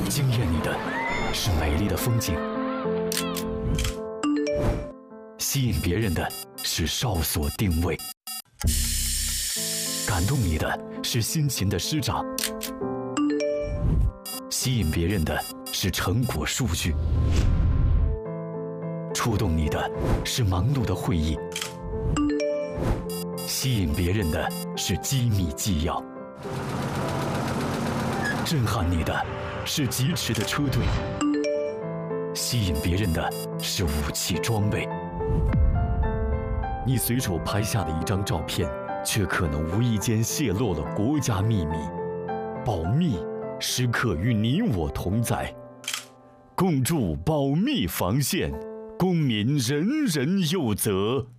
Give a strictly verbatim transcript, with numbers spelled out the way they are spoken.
惊艳你的是美丽的风景，吸引别人的是哨所定位，感动你的是辛勤的师长，吸引别人的是成果数据，触动你的是忙碌的会议，吸引别人的是机密纪要，震撼你的是疾驰的车队，吸引别人的是武器装备。你随手拍下的一张照片，却可能无意间泄露了国家秘密。保密时刻与你我同在，共筑保密防线，公民人人有责。